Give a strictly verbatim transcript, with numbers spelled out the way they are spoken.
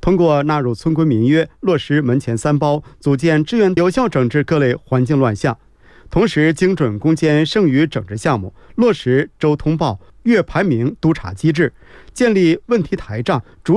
通过纳入村规民约，落实门前三包，组建志愿有效整治各类环境乱象，同时精准攻坚剩余整治项目，落实周通报、月排名督查机制，建立问题台账，逐